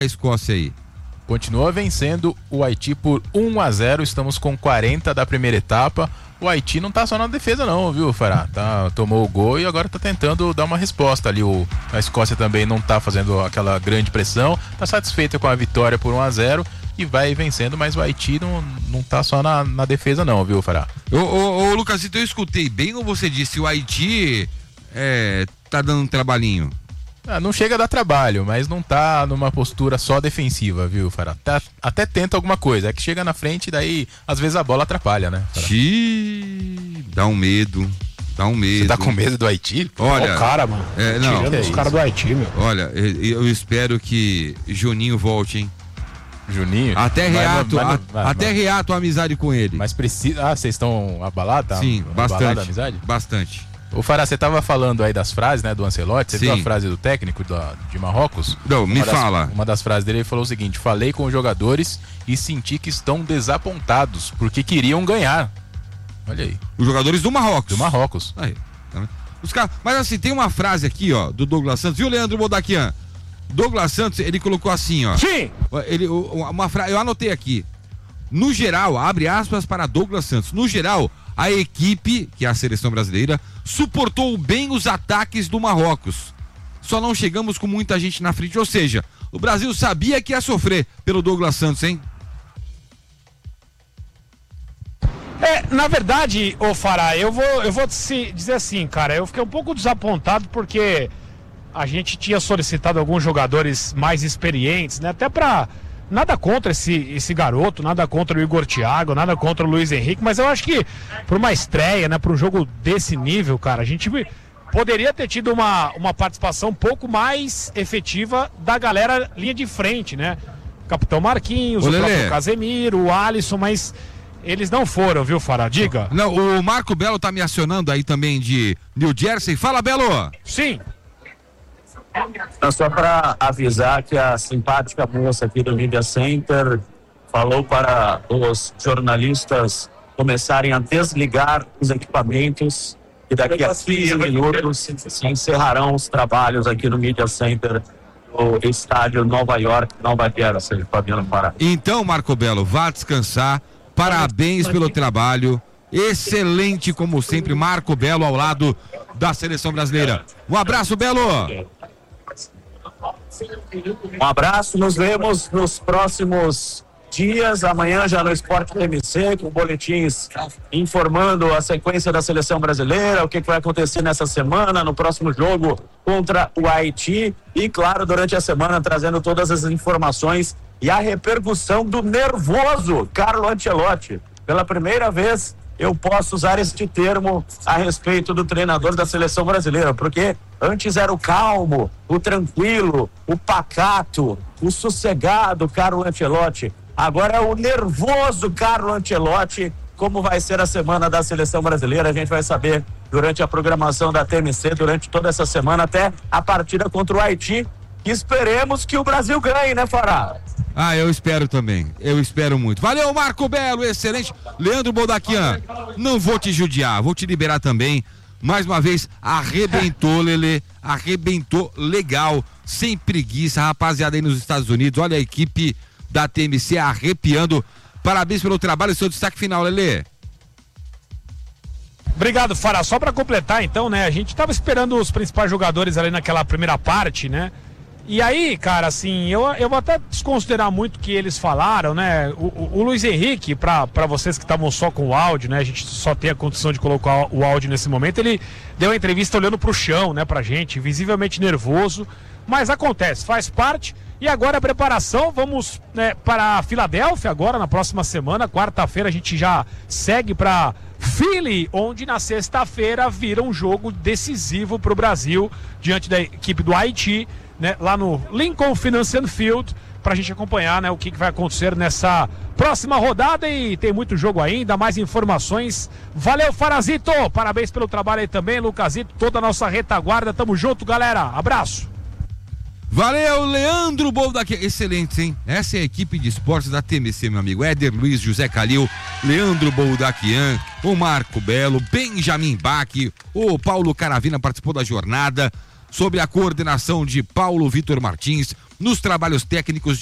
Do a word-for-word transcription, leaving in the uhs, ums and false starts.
a Escócia aí? Continua vencendo o Haiti por um a zero, estamos com quarenta da primeira etapa. O Haiti não tá só na defesa não, viu, Fará? Tá, tomou o gol e agora tá tentando dar uma resposta ali. O, a Escócia também não tá fazendo aquela grande pressão, tá satisfeita com a vitória por um a zero e vai vencendo, mas o Haiti não, não tá só na, na defesa não, viu, Fará? Ô, ô, ô Lucasito, eu escutei bem ou você disse o Haiti é, tá dando um trabalhinho? Ah, não chega a dar trabalho, mas não tá numa postura só defensiva, viu, Fará? Tá, até tenta alguma coisa, é que chega na frente e daí às vezes a bola atrapalha, né? Xiii, dá um medo, dá um medo. Você tá com medo do Haiti? Olha, o cara, mano. É, não, tirando é os isso. caras do Haiti, meu. Olha, eu, eu espero que Juninho volte, hein? Juninho? Até Vai, reato, vai, vai, a, vai, até vai. reato a amizade com ele. Mas precisa... Ah, vocês estão abalados? Tá? Sim, Abalada bastante, a amizade? bastante. Ô Fará, você tava falando aí das frases, né, do Ancelotti, você Sim. viu a frase do técnico da, de Marrocos? Não, me Uma das- fala. Uma das frases dele, ele falou o seguinte: falei com os jogadores e senti que estão desapontados, porque queriam ganhar. Olha aí, Os jogadores do Marrocos. do Marrocos. Aí, tá vendo? Os caras, mas assim, tem uma frase aqui, ó, do Douglas Santos, viu, Leandro Bodaquian? Douglas Santos, ele colocou assim, ó. Sim! Ele, uma frase, eu anotei aqui. No geral, abre aspas para Douglas Santos. No geral, a equipe, que é a seleção brasileira, suportou bem os ataques do Marrocos. Só não chegamos com muita gente na frente, ou seja, o Brasil sabia que ia sofrer pelo Douglas Santos, hein? É, na verdade, ô Fará, eu vou, eu vou te dizer assim, cara, eu fiquei um pouco desapontado porque a gente tinha solicitado alguns jogadores mais experientes, né? Até pra... Nada contra esse, esse garoto, nada contra o Igor Thiago, nada contra o Luiz Henrique, mas eu acho que por uma estreia, né, para um jogo desse nível, cara, a gente poderia ter tido uma, uma participação um pouco mais efetiva da galera linha de frente, né? Capitão Marquinhos, Ô, o Lelê. próprio Casemiro, o Alisson, mas eles não foram, viu, Fará? Diga. Não, o Marco Belo tá me acionando aí também de New Jersey. Fala, Belo! Sim. Então, só para avisar que a simpática moça aqui do Media Center falou para os jornalistas começarem a desligar os equipamentos e daqui a quinze minutos se encerrarão os trabalhos aqui no Media Center do estádio Nova York, Nova Jersey, Fabiano Pará. Então, Marco Belo, vá descansar. Parabéns pelo trabalho. Excelente, como sempre, Marco Belo ao lado da seleção brasileira. Um abraço, Belo! Um abraço, nos vemos nos próximos dias, amanhã já no Esporte T M C, com boletins informando a sequência da seleção brasileira, o que, que vai acontecer nessa semana, no próximo jogo contra o Haiti e, claro, durante a semana trazendo todas as informações e a repercussão do nervoso Carlo Ancelotti. Pela primeira vez eu posso usar este termo a respeito do treinador da seleção brasileira, porque antes era o calmo, o tranquilo, o pacato, o sossegado Carlo Ancelotti. Agora é o nervoso Carlo Ancelotti. Como vai ser a semana da seleção brasileira, a gente vai saber durante a programação da T M C, durante toda essa semana, até a partida contra o Haiti. Esperemos que o Brasil ganhe, né, Fará? Ah, eu espero também. Eu espero muito. Valeu, Marco Belo, excelente. Leandro Bodaquian, não vou te judiar, vou te liberar também. Mais uma vez, arrebentou, Lelê. Arrebentou legal, sem preguiça, rapaziada aí nos Estados Unidos. Olha a equipe da T M C arrepiando. Parabéns pelo trabalho e seu destaque final, Lelê. Obrigado, Fará. Só para completar, então, né? A gente tava esperando os principais jogadores ali naquela primeira parte, né? E aí, cara, assim, eu, eu vou até desconsiderar muito o que eles falaram, né? O, o, o Luiz Henrique, pra, pra vocês que estavam só com o áudio, né? A gente só tem a condição de colocar o áudio nesse momento. Ele deu uma entrevista olhando pro chão, né, pra gente, visivelmente nervoso. Mas acontece, faz parte. E agora a preparação, vamos, né, para a Filadélfia agora, na próxima semana. Quarta-feira a gente já segue para Philly, onde na sexta-feira vira um jogo decisivo pro Brasil, diante da equipe do Haiti, né, lá no Lincoln Financial Field, pra gente acompanhar, né, o que, que vai acontecer nessa próxima rodada. E tem muito jogo ainda, mais informações. Valeu, Farazito, parabéns pelo trabalho aí também, Lucasito, toda a nossa retaguarda, tamo junto, galera, abraço. Valeu, Leandro Boldaquian. Excelente, hein? Essa é a equipe de esportes da T M C, meu amigo. Éder Luiz, José Calil, Leandro Boldaquian, o Marco Belo, Benjamin Bach, o Paulo Caravina participou da jornada, sob a coordenação de Paulo Vitor Martins, nos trabalhos técnicos